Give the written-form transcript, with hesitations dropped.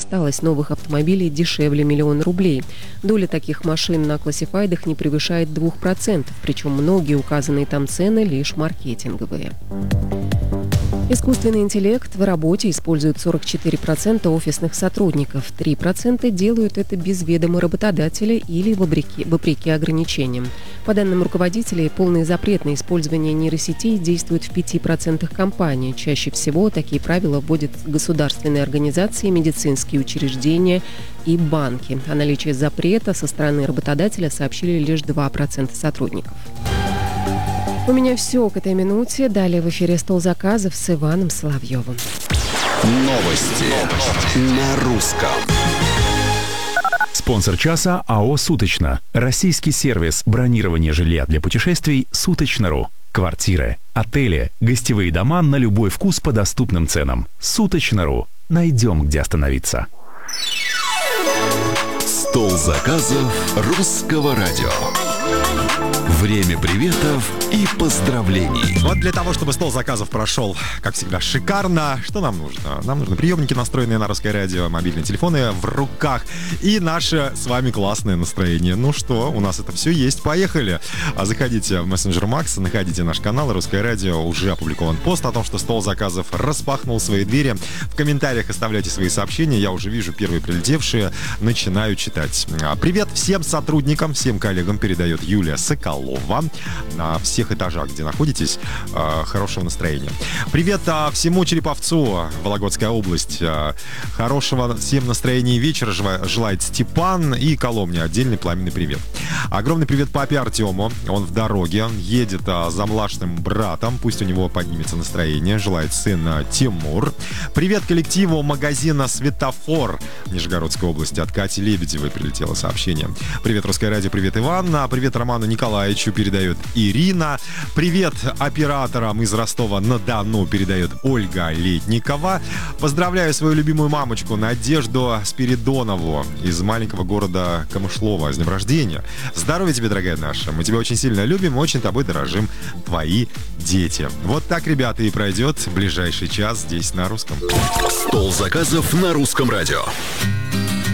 осталось новых автомобилей дешевле 1 000 000 рублей. Доля таких машин на классифайдах не превышает 2%, причем многие указанные там цены лишь маркетинговые. Искусственный интеллект в работе использует 44% офисных сотрудников. 3% делают это без ведома работодателя или вопреки ограничениям. По данным руководителей, полный запрет на использование нейросетей действует в 5% компаний. Чаще всего такие правила вводят государственные организации, медицинские учреждения и банки. О наличии запрета со стороны работодателя сообщили лишь 2% сотрудников. У меня все к этой минуте. Далее в эфире «Стол заказов» с Иваном Соловьевым. Новости на русском. Спонсор часа АО «Суточно». Российский сервис бронирования жилья для путешествий «Суточно.ру». Квартиры, отели, гостевые дома на любой вкус по доступным ценам. «Суточно.ру». Найдем, где остановиться. Стол заказов русского радио. Время приветов и поздравлений. Вот для того, чтобы стол заказов прошел, как всегда, шикарно, что нам нужно? Нам нужны приемники, настроенные на русское радио, мобильные телефоны в руках и наше с вами классное настроение. Ну что, у нас это все есть. Поехали! Заходите в мессенджер Макс, находите наш канал «Русское радио». Уже опубликован пост о том, что стол заказов распахнул свои двери. В комментариях оставляйте свои сообщения. Я уже вижу первые прилетевшие. Начинаю читать. Привет всем сотрудникам, всем коллегам передает Юлия Соколова. На всех этажах, где находитесь, хорошего настроения. Привет всему Череповцу, Вологодская область. Хорошего всем настроения и вечера желает Степан и Коломне. Отдельный пламенный привет. Огромный привет папе Артему. Он в дороге, едет за младшим братом. Пусть у него поднимется настроение. Желает сын Тимур. Привет коллективу магазина «Светофор» Нижегородской области. От Кати Лебедевой прилетело сообщение. Привет, Русское радио, привет, Иван. Привет Роману Николаевичу, передает Ирина. Привет операторам из Ростова-на-Дону, передает Ольга Летникова. Поздравляю свою любимую мамочку Надежду Спиридонову из маленького города Камышлова с днем рождения. Здоровья тебе, дорогая наша. Мы тебя очень сильно любим, очень тобой дорожим. Твои дети. Вот так, ребята, и пройдет ближайший час здесь на русском. Стол заказов на русском радио.